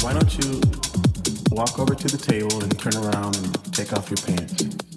why don't you walk over to the table and turn around and take off your pants?